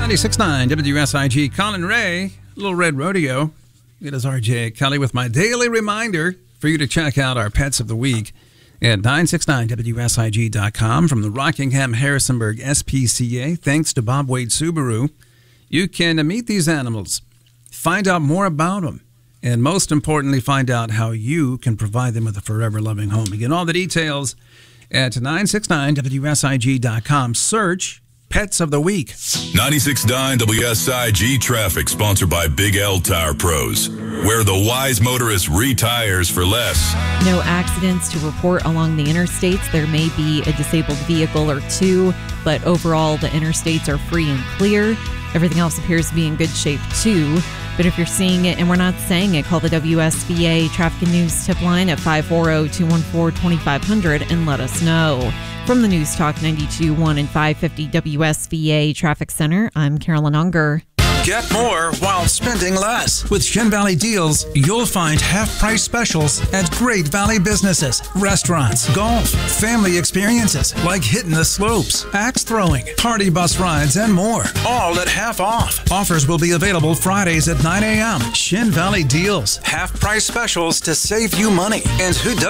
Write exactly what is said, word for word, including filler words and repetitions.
ninety-six point nine W S I G, Colin Ray, Little Red Rodeo. It is R J Kelly with my daily reminder for you to check out our Pets of the Week at nine sixty-nine W S I G dot com from the Rockingham Harrisonburg S P C A. Thanks to Bob Wade Subaru, you can meet these animals, find out more about them, and most importantly, find out how you can provide them with a forever loving home. You get all the details at nine sixty-nine W S I G dot com. Search Pets of the Week. ninety-six point nine W S I G Traffic, sponsored by Big L Tire Pros, where the wise motorist retires for less. No accidents to report along the interstates. There may be a disabled vehicle or two, but overall the interstates are free and clear. Everything else appears to be in good shape too. But if you're seeing it and we're not saying it, call the W S V A Traffic and News tip line at five four zero, two one four, two five zero zero and let us know. From the News Talk ninety-two point one and five fifty W S V A Traffic Center, I'm Carolyn Unger. Get more while spending less. With Shin Valley Deals, you'll find half-price specials at great Valley businesses, restaurants, golf, family experiences like hitting the slopes, axe throwing, party bus rides, and more. All at half off. Offers will be available Fridays at nine a.m. Shin Valley Deals, half-price specials to save you money. And who does